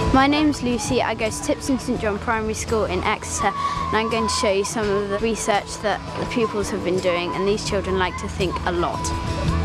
My name's Lucy, I go to Tipton St John Primary School in Exeter, and I'm going to show you some of the research that the pupils have been doing, and these children like to think a lot.